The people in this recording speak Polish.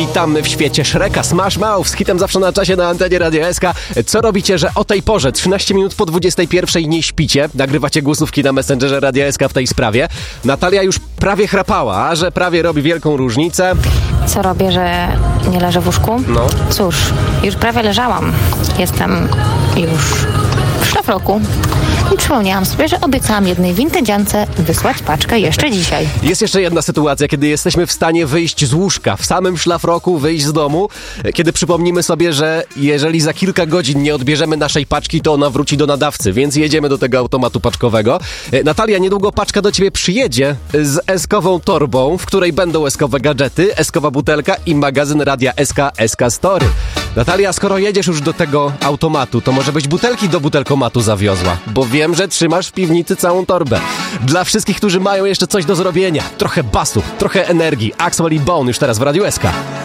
Witamy w świecie Shreka. Smash Mouth z hitem zawsze na czasie na antenie Radia SK. Co robicie, że o tej porze, 13 minut po 21 nie śpicie? Nagrywacie głosówki na Messengerze Radia SK w tej sprawie. Natalia już prawie chrapała, a że prawie robi wielką różnicę. Co robię, że nie leżę w łóżku? No. Cóż, już prawie leżałam. Jestem już w szlafroku. I przypomniałam sobie, że obiecałam jednej wintedziance wysłać paczkę jeszcze dzisiaj. Jest jeszcze jedna sytuacja, kiedy jesteśmy w stanie wyjść z łóżka, w samym szlafroku wyjść z domu, kiedy przypomnimy sobie, że jeżeli za kilka godzin nie odbierzemy naszej paczki, to ona wróci do nadawcy, więc jedziemy do tego automatu paczkowego. Natalia, niedługo paczka do ciebie przyjedzie z eskową torbą, w której będą eskowe gadżety, eskowa butelka i magazyn Radia SK Story. Natalia, skoro jedziesz już do tego automatu, to może byś butelki do butelkomatu zawiozła, bo wiem, że trzymasz w piwnicy całą torbę. Dla wszystkich, którzy mają jeszcze coś do zrobienia, trochę basu, trochę energii, Axwell i Bone już teraz w Radiu SK.